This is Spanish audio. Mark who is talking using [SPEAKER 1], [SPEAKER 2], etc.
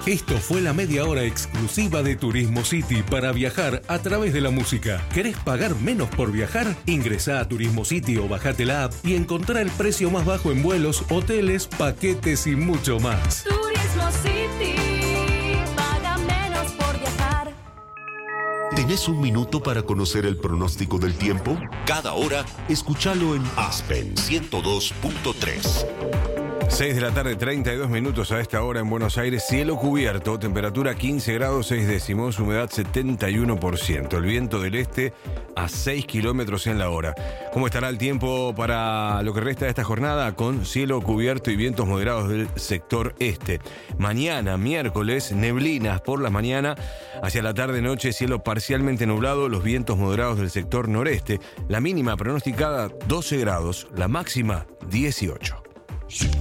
[SPEAKER 1] Esto fue la media hora exclusiva de Turismo City para viajar a través de la música. ¿Querés pagar menos por viajar? Ingresá a Turismo City o bajate la app y encontrá el precio más bajo en vuelos, hoteles, paquetes y mucho más.
[SPEAKER 2] Turismo City, paga menos por viajar.
[SPEAKER 3] ¿Tenés un minuto para conocer el pronóstico del tiempo? Cada hora, escúchalo en Aspen 102.3.
[SPEAKER 4] 6 de la tarde, 32 minutos a esta hora en Buenos Aires. Cielo cubierto, temperatura 15 grados 6 décimos, humedad 71%. El viento del este a 6 kilómetros en la hora. ¿Cómo estará el tiempo para lo que resta de esta jornada? Con cielo cubierto y vientos moderados del sector este. Mañana, miércoles, neblinas por la mañana. Hacia la tarde-noche, cielo parcialmente nublado, los vientos moderados del sector noreste. La mínima pronosticada 12 grados, la máxima 18.